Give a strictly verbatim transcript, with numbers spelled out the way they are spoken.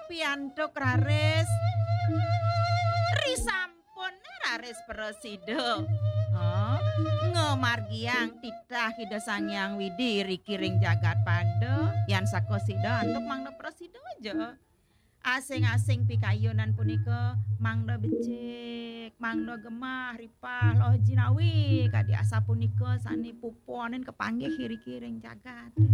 piantuk raris. Risampun raris presida. Oh, ngamargiang titah Ida Sangyang Widi rikiring jagat pada yan sakosida antuk mangda presida aja. Asing-asing pikayunan punika mangda becik, mangda gemah ripah loh jinawi kadi asa punika sani puponen kepanggih kiri-kiring jagat.